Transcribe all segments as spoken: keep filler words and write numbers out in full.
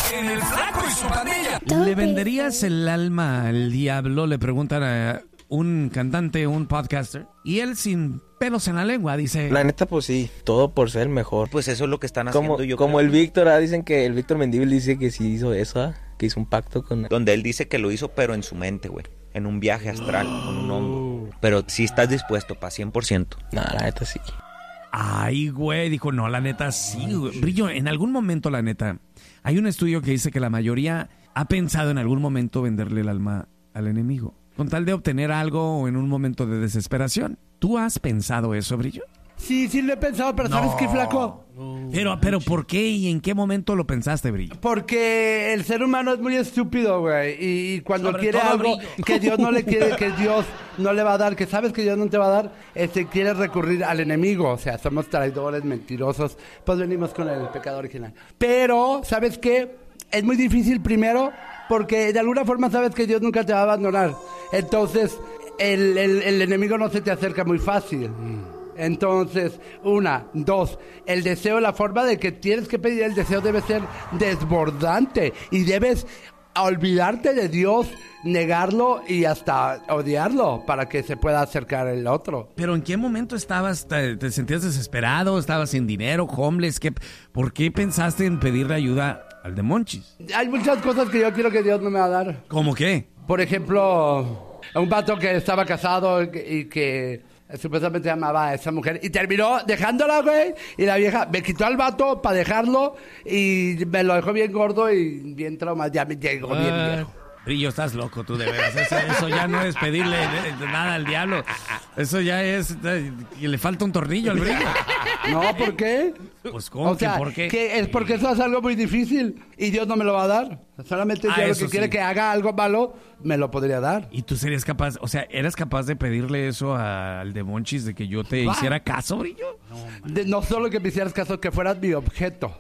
en El Flaco y su pandilla. ¿Le venderías el alma al diablo? Le preguntan a un cantante, un podcaster, y él sin pelos en la lengua dice... La neta, pues sí, todo por ser mejor. Pues eso es lo que están haciendo. Como, yo como creo. el Víctor, ¿ah? Dicen que el Víctor Mendívil dice que sí hizo eso, ¿ah? Que hizo un pacto con... Donde él dice que lo hizo, pero en su mente, güey. En un viaje astral, con un hongo. Pero sí estás dispuesto, pa, cien por ciento. No, la neta sí. Ay, güey, dijo, no, la neta sí, güey. Brillo, en algún momento, la neta, hay un estudio que dice que la mayoría ha pensado en algún momento venderle el alma al enemigo, con tal de obtener algo o en un momento de desesperación. ¿Tú has pensado eso, Brillo? Sí, sí lo he pensado, pero ¿sabes qué, Flaco? Pero, pero, ¿por qué y en qué momento lo pensaste, Brillo? Porque el ser humano es muy estúpido, güey. Y, y cuando Sobre quiere todo, algo Brillo. que Dios no le quiere, que Dios no le va a dar, que sabes que Dios no te va a dar, este, quiere recurrir al enemigo. O sea, somos traidores, mentirosos. Pues venimos con el pecado original. Pero, ¿sabes qué? Es muy difícil primero porque de alguna forma sabes que Dios nunca te va a abandonar. Entonces, el, el, el enemigo no se te acerca muy fácil. Entonces, una, dos, el deseo, la forma de que tienes que pedir el deseo debe ser desbordante y debes olvidarte de Dios, negarlo y hasta odiarlo para que se pueda acercar el otro. ¿Pero en qué momento estabas? ¿Te, te sentías desesperado? ¿Estabas sin dinero? ¿Homeless? ¿Qué, ¿Por qué pensaste en pedirle ayuda al demonchis? Hay muchas cosas que yo quiero que Dios no me va a dar. ¿Cómo qué? Por ejemplo, un vato que estaba casado y que... y que supuestamente amaba a esa mujer y terminó dejándola, güey, y la vieja me quitó al vato para dejarlo y me lo dejó bien gordo y bien traumado, ya me llegó bien Ah, viejo. Brillo, estás loco tú, de veras. Eso, eso ya no es pedirle de- de nada al diablo. Eso ya es... eh, que le falta un tornillo al Brillo. No, ¿por qué? Pues, ¿cómo O sea, que por qué? que es porque eso es algo muy difícil y Dios no me lo va a dar. Solamente el Ah, diablo eso que quiere sí. que haga algo malo me lo podría dar. ¿Y tú serías capaz, o sea, eras capaz de pedirle eso al demonchis de que yo te Va. hiciera caso, Brillo? De- no solo que me hicieras caso, que fueras mi objeto.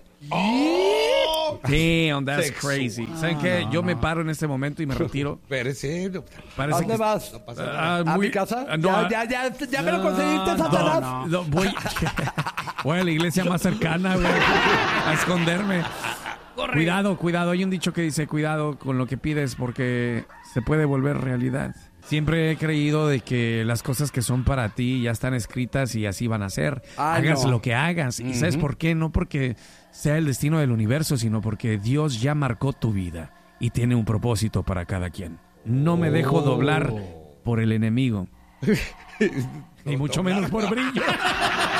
Damn, that's Sexo. crazy. ¿Saben qué? Yo me paro en este momento y me retiro. Pero sí, no, ¿A Parece dónde que- vas? no pasa nada. Ah, ¿A muy- mi casa? ah, no, ya, ah, ya, ya, ya me lo conseguiste, Satanás. no, voy, voy a la iglesia más cercana, güey, a esconderme. Cuidado, cuidado. Hay un dicho que dice, cuidado con lo que pides porque se puede volver realidad. Siempre he creído de que las cosas que son para ti ya están escritas y así van a ser. Ah, hagas no. lo que hagas. ¿Y sabes por qué? No porque sea el destino del universo, sino porque Dios ya marcó tu vida y tiene un propósito para cada quien. No me dejo doblar por el enemigo. Ni mucho menos por Brillo.